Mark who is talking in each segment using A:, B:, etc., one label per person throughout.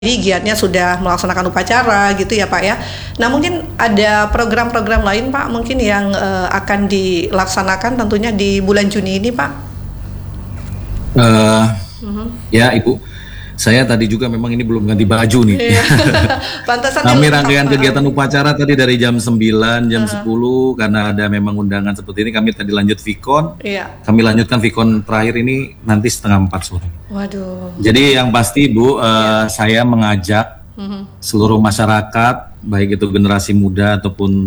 A: Jadi giatnya sudah melaksanakan upacara gitu ya Pak ya. Nah mungkin ada program-program lain Pak mungkin yang akan dilaksanakan tentunya di bulan Juni ini Pak.
B: Ya Ibu, saya tadi juga memang ini belum ganti baju nih.
A: Iya. Pantesan
B: Kami rangkaian kegiatan upacara tadi dari jam 9, jam 10 karena ada memang undangan seperti ini. Kami tadi lanjut Vikon.
A: Iya.
B: Kami lanjutkan Vikon terakhir ini nanti setengah 4 sore.
A: Waduh.
B: Jadi yang pasti Bu, saya mengajak seluruh masyarakat, baik itu generasi muda ataupun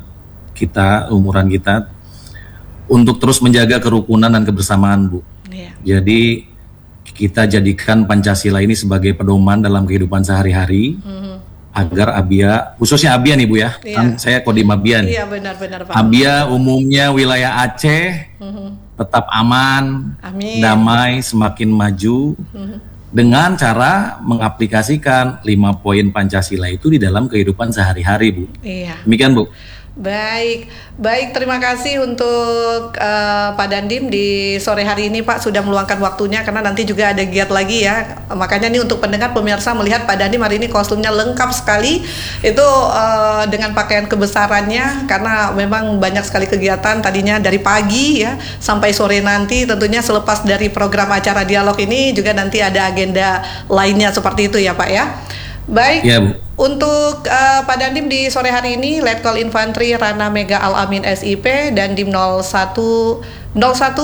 B: kita, umuran kita, untuk terus menjaga kerukunan dan kebersamaan Bu.
A: Iya.
B: Jadi kita jadikan Pancasila ini sebagai pedoman dalam kehidupan sehari-hari agar Abia, khususnya Abia nih Bu ya, kan saya kodim Abia nih.
A: Iya benar-benar Pak.
B: Abia umumnya wilayah Aceh tetap aman,
A: Amin.
B: damai, semakin maju dengan cara mengaplikasikan 5 poin Pancasila itu di dalam kehidupan sehari-hari Bu.
A: Iya.
B: Demikian Bu.
A: Baik, terima kasih untuk Pak Dandim di sore hari ini Pak sudah meluangkan waktunya karena nanti juga ada giat lagi ya. Makanya nih untuk pendengar pemirsa melihat Pak Dandim hari ini kostumnya lengkap sekali itu dengan pakaian kebesarannya karena memang banyak sekali kegiatan tadinya dari pagi ya sampai sore nanti tentunya selepas dari program acara dialog ini juga nanti ada agenda lainnya seperti itu ya Pak ya. Baik,
B: ya, Bu.
A: Untuk Pak Dandim di sore hari ini Letkol Infantri Rana Mega Al-Amin SIP Dandim 0110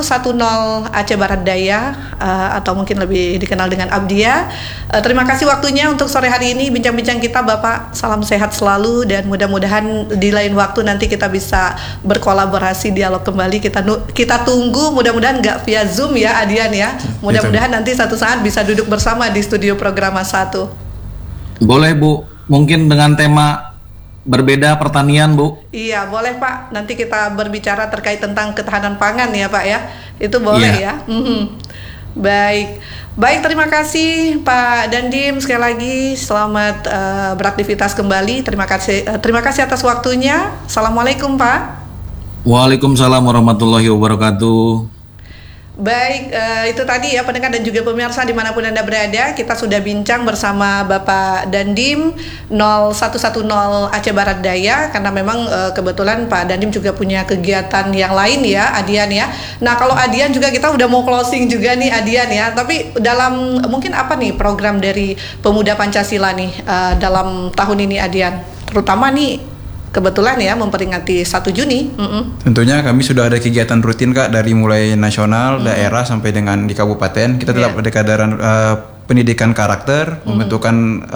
A: Aceh Barat Daya atau mungkin lebih dikenal dengan Abdia. Terima kasih waktunya untuk sore hari ini bincang-bincang kita Bapak. Salam sehat selalu dan mudah-mudahan di lain waktu nanti kita bisa berkolaborasi dialog kembali. Kita tunggu mudah-mudahan nggak via Zoom ya Adian ya. Mudah-mudahan nanti satu saat bisa duduk bersama di studio Programa 1.
B: Boleh Bu, mungkin dengan tema berbeda pertanian Bu.
A: Iya boleh Pak, nanti kita berbicara terkait tentang ketahanan pangan ya Pak ya, itu boleh ya. Baik terima kasih Pak Dandim sekali lagi selamat beraktivitas kembali, terima kasih atas waktunya. Assalamualaikum Pak.
B: Waalaikumsalam warahmatullahi wabarakatuh.
A: Baik, itu tadi ya pendengar dan juga pemirsa dimanapun Anda berada, kita sudah bincang bersama Bapak Dandim 0110 Aceh Barat Daya karena memang kebetulan Pak Dandim juga punya kegiatan yang lain ya Adian ya. Nah kalau Adian juga kita udah mau closing juga nih Adian ya, tapi dalam mungkin apa nih program dari Pemuda Pancasila nih dalam tahun ini Adian, terutama nih kebetulan ya memperingati 1 Juni.
C: Tentunya kami sudah ada kegiatan rutin Kak dari mulai nasional, daerah sampai dengan di kabupaten. Kita tetap ada kesadaran pendidikan karakter, membentukkan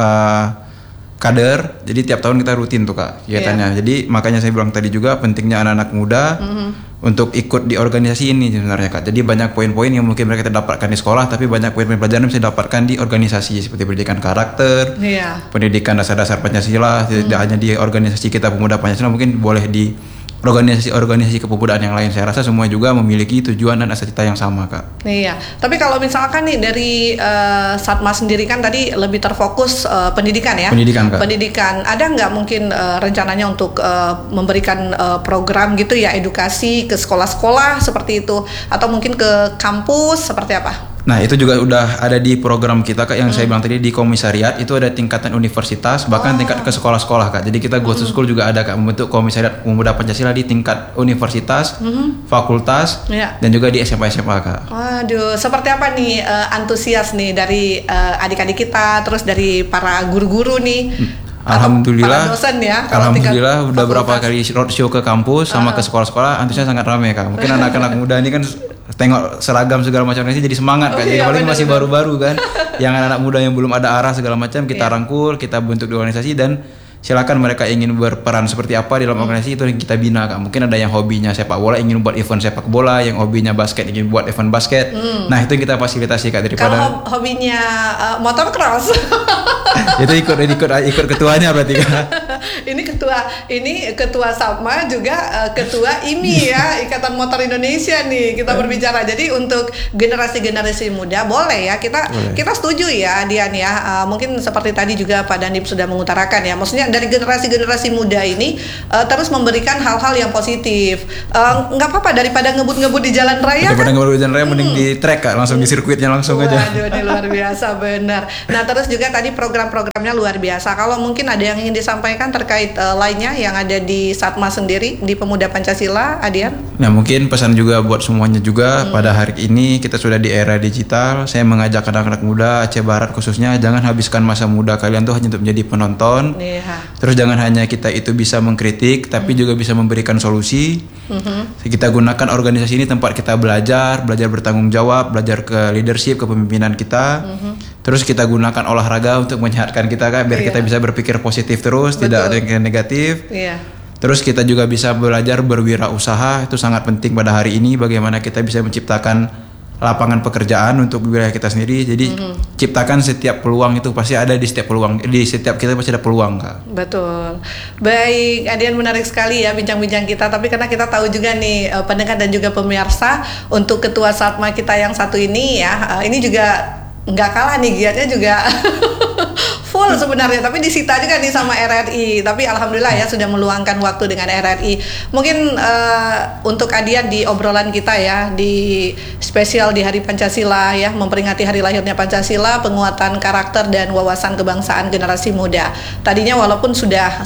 C: kader. Jadi tiap tahun kita rutin tuh Kak kegiatannya. Jadi makanya saya bilang tadi juga pentingnya anak-anak muda untuk ikut di organisasi ini sebenarnya Kak. Jadi banyak poin-poin yang mungkin mereka tidak dapatkan di sekolah, tapi banyak poin-poin pelajaran yang bisa didapatkan di organisasi seperti pendidikan karakter, pendidikan dasar-dasar Pancasila. Tidak hanya di organisasi kita Pemuda Pancasila, mungkin boleh di organisasi kepemudaan yang lain. Saya rasa semua juga memiliki tujuan dan cita-cita yang sama Kak.
A: Iya, tapi kalau misalkan nih dari Satmas sendiri kan tadi lebih terfokus pendidikan ya.
C: Pendidikan Kak.
A: Pendidikan, ada nggak mungkin rencananya untuk memberikan program gitu ya edukasi ke sekolah-sekolah seperti itu, atau mungkin ke kampus seperti apa?
C: Nah itu juga udah ada di program kita Kak, yang saya bilang tadi di komisariat itu ada tingkatan universitas bahkan tingkat ke sekolah-sekolah Kak. Jadi kita Go to School juga ada Kak, membentuk komisariat Pemuda Pancasila di tingkat universitas, fakultas dan juga di SMA Kak.
A: Waduh, seperti apa nih antusias nih dari adik-adik kita, terus dari para guru-guru nih?
C: Alhamdulillah,
A: para dosen ya.
C: Alhamdulillah udah berapa kali roadshow ke kampus sama ke sekolah-sekolah, antusiasnya sangat ramai Kak. Mungkin anak-anak muda ini kan tengok seragam segala macam ini jadi semangat Kak. Jadi apalagi masih baru-baru kan, yang anak-anak muda yang belum ada arah segala macam kita rangkul, kita bentuk di organisasi dan silakan mereka ingin berperan seperti apa di dalam organisasi itu yang kita bina Kak. Mungkin ada yang hobinya sepak bola ingin buat event sepak bola, yang hobinya basket ingin buat event basket. Nah itu yang kita fasilitasi Kak. Daripada
A: kalau hobinya motor cross
C: itu ikut ketuanya berarti Kak.
A: ini ketua Sapma juga ketua IMI ya, Ikatan Motor Indonesia nih kita berbicara. Jadi untuk generasi muda boleh ya kita setuju ya Dian ya. Mungkin seperti tadi juga Pak Dandim sudah mengutarakan ya. Maksudnya dari generasi muda ini terus memberikan hal-hal yang positif. Nggak apa-apa daripada ngebut-ngebut di jalan raya.
C: Daripada ngebut di jalan raya mending di track Kak, langsung di sirkuitnya langsung aja.
A: Waduh, ini luar biasa benar. Nah, terus juga tadi program-programnya luar biasa. Kalau mungkin ada yang ingin disampaikan terkait lainnya yang ada di Satma sendiri di Pemuda Pancasila, Adian?
C: Nah, mungkin pesan juga buat semuanya juga pada hari ini kita sudah di era digital. Saya mengajak anak-anak muda Aceh Barat khususnya jangan habiskan masa muda kalian tuh hanya untuk menjadi penonton. Terus jangan hanya kita itu bisa mengkritik, tapi juga bisa memberikan solusi. Kita gunakan organisasi ini tempat kita belajar bertanggung jawab, belajar ke leadership, kepemimpinan kita. Terus kita gunakan olahraga untuk menyehatkan kita kan, biar kita bisa berpikir positif terus, tidak ada yang negatif. Terus kita juga bisa belajar berwirausaha, itu sangat penting pada hari ini. Bagaimana kita bisa menciptakan lapangan pekerjaan untuk wilayah kita sendiri. Jadi ciptakan setiap peluang itu pasti ada di setiap peluang, di setiap kita pasti ada peluang Kak.
A: Betul. Baik, Adian menarik sekali ya bincang-bincang kita. Tapi karena kita tahu juga nih pendengar dan juga pemirsa untuk ketua Satma kita yang satu ini ya, ini juga nggak kalah nih giatnya juga full sebenarnya, tapi disita juga nih sama RRI. Tapi alhamdulillah ya sudah meluangkan waktu dengan RRI. Mungkin untuk Adian di obrolan kita ya di spesial di Hari Pancasila ya, memperingati hari lahirnya Pancasila, penguatan karakter dan wawasan kebangsaan generasi muda. Tadinya walaupun sudah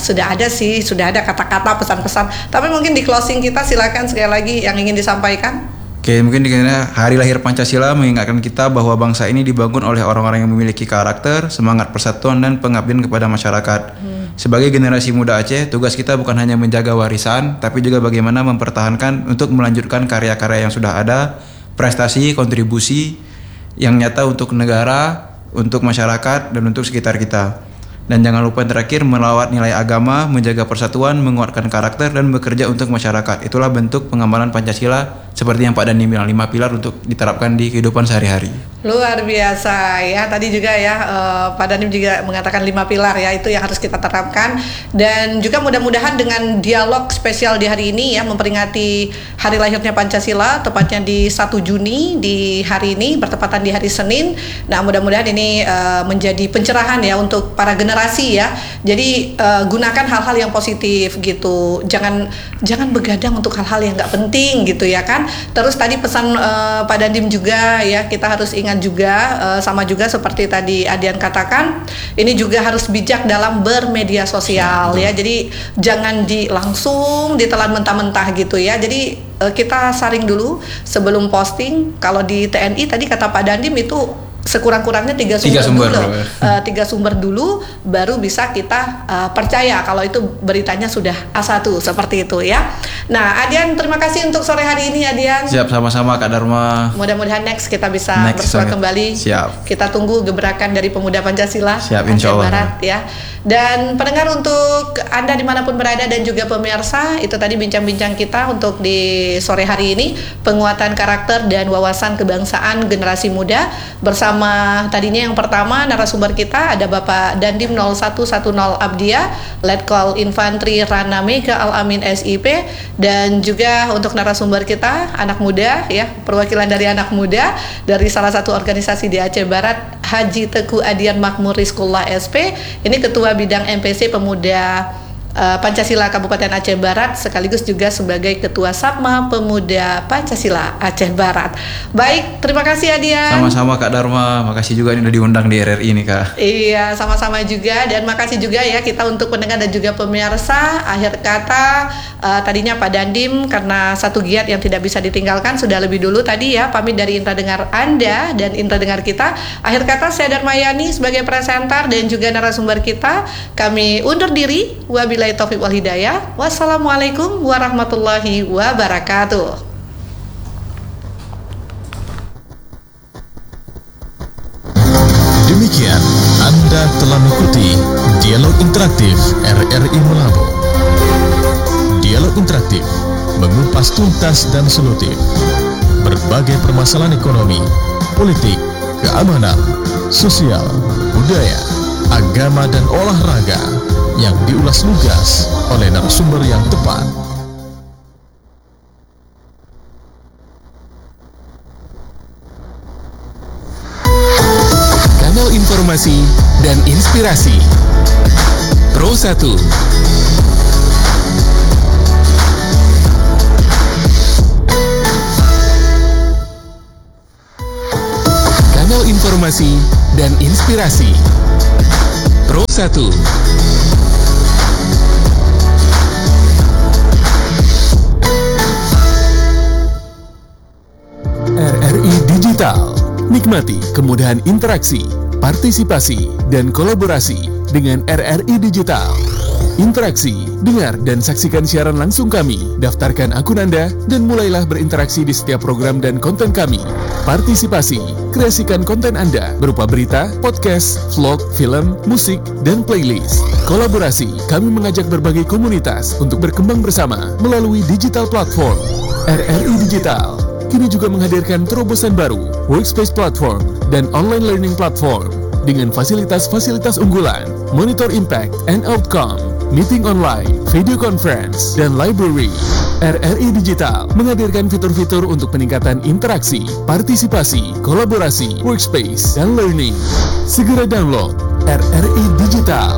A: ada kata-kata pesan-pesan, tapi mungkin di closing kita silakan sekali lagi yang ingin disampaikan.
C: Oke, mungkin karena hari lahir Pancasila mengingatkan kita bahwa bangsa ini dibangun oleh orang-orang yang memiliki karakter, semangat persatuan dan pengabdian kepada masyarakat. Sebagai generasi muda Aceh, tugas kita bukan hanya menjaga warisan, tapi juga bagaimana mempertahankan untuk melanjutkan karya-karya yang sudah ada, prestasi, kontribusi yang nyata untuk negara, untuk masyarakat, dan untuk sekitar kita. Dan jangan lupa yang terakhir, melawat nilai agama, menjaga persatuan, menguatkan karakter, dan bekerja untuk masyarakat. Itulah bentuk pengamalan Pancasila seperti yang Pak Dandim bilang, 5 pilar untuk diterapkan di kehidupan sehari-hari.
A: Luar biasa ya, tadi juga ya Pak Dandim juga mengatakan 5 pilar ya, itu yang harus kita terapkan. Dan juga mudah-mudahan dengan dialog spesial di hari ini ya, memperingati hari lahirnya Pancasila, tepatnya di 1 Juni di hari ini, bertepatan di hari Senin. Nah, mudah-mudahan ini menjadi pencerahan ya untuk para generasi ya. Jadi gunakan hal-hal yang positif gitu, jangan begadang untuk hal-hal yang nggak penting gitu ya kan. Terus tadi pesan Pak Dandim juga ya, kita harus ingat juga sama juga seperti tadi Adian katakan, ini juga harus bijak dalam bermedia sosial ya. Jadi jangan langsung ditelan mentah-mentah gitu ya. Jadi kita saring dulu sebelum posting. Kalau di TNI tadi kata Pak Dandim itu sekurang-kurangnya 3 sumber dulu. 3 sumber dulu baru bisa kita percaya kalau itu beritanya sudah A1 seperti itu ya. Nah, Adian terima kasih untuk sore hari ini Adian.
C: Siap, sama-sama Kak Dharma.
A: Mudah-mudahan next kita bisa bersua kembali.
C: Siap.
A: Kita tunggu gebrakan dari Pemuda Pancasila
C: Aceh
A: Barat ya. Dan pendengar untuk Anda dimanapun berada dan juga pemirsa, itu tadi bincang-bincang kita untuk di sore hari ini, penguatan karakter dan wawasan kebangsaan generasi muda bersama tadinya yang pertama narasumber kita ada Bapak Dandim 0110 Abdia, Letkol Infantri Rana Mega Al-Amin SIP, dan juga untuk narasumber kita anak muda ya, perwakilan dari anak muda dari salah satu organisasi di Aceh Barat, Haji Teguh Adian Makmur Rizkullah SP. Ini Ketua Bidang MPC Pemuda Pancasila Kabupaten Aceh Barat, sekaligus juga sebagai Ketua Satma Pemuda Pancasila Aceh Barat. Baik, terima kasih Adian.
C: Sama-sama Kak Dharma, makasih juga ini udah diundang di RRI nih Kak.
A: Iya, sama-sama juga, dan makasih juga ya kita untuk pendengar dan juga pemirsa. Akhir kata tadinya Pak Dandim karena satu giat yang tidak bisa ditinggalkan sudah lebih dulu tadi ya pamit dari Indra Dengar Anda dan Indra Dengar kita. Akhir kata saya Darmayani sebagai presenter dan juga narasumber kita, kami undur diri. Wabillahi taufiq wal hidayah. Wassalamualaikum warahmatullahi wabarakatuh.
D: Demikian Anda telah mengikuti Dialog Interaktif RRI Melabu. Dialog Interaktif mengupas tuntas dan solutif berbagai permasalahan ekonomi, politik, keamanan, sosial, budaya, agama dan olahraga yang diulas lugas oleh narasumber yang tepat. Kanal informasi dan inspirasi Pro 1. Kanal informasi dan inspirasi Pro 1. RRI Digital. Nikmati kemudahan interaksi, partisipasi, dan kolaborasi dengan RRI Digital. Interaksi, dengar dan saksikan siaran langsung kami, daftarkan akun Anda, dan mulailah berinteraksi di setiap program dan konten kami. Partisipasi, kreasikan konten Anda berupa berita, podcast, vlog, film, musik, dan playlist. Kolaborasi, kami mengajak berbagai komunitas untuk berkembang bersama melalui digital platform. RRI Digital kini juga menghadirkan terobosan baru, workspace platform, dan online learning platform dengan fasilitas-fasilitas unggulan, monitor impact and outcome, meeting online, video conference, dan library. RRI Digital menghadirkan fitur-fitur untuk peningkatan interaksi, partisipasi, kolaborasi, workspace, dan learning. Segera download RRI Digital.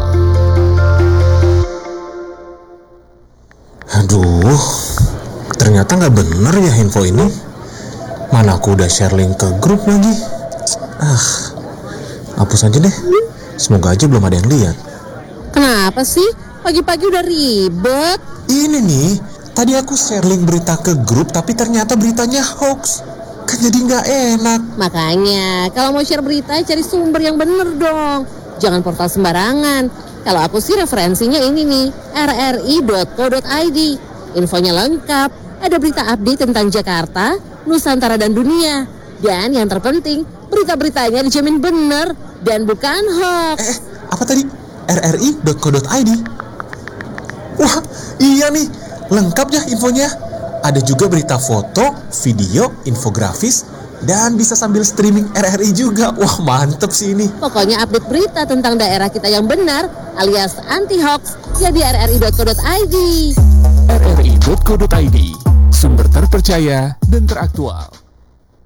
E: Aduh, ternyata nggak bener ya info ini. Mana aku udah share link ke grup lagi. Hapus aja deh. Semoga aja belum ada yang lihat.
F: Kenapa sih? Pagi-pagi udah ribet.
E: Ini nih, tadi aku share link berita ke grup tapi ternyata beritanya hoax. Kan jadi nggak enak.
F: Makanya, kalau mau share berita cari sumber yang bener dong. Jangan portal sembarangan. Kalau aku sih referensinya ini nih, rri.co.id. Infonya lengkap, ada berita update tentang Jakarta, Nusantara dan dunia. Dan yang terpenting, berita-beritanya dijamin bener dan bukan hoax.
E: Apa tadi? rri.co.id. Wah, iya nih, lengkap ya infonya. Ada juga berita foto, video, infografis, dan bisa sambil streaming RRI juga. Wah, mantep sih ini.
F: Pokoknya update berita tentang daerah kita yang benar alias anti-hoax ya di rri.co.id.
D: rri.co.id, sumber terpercaya dan teraktual.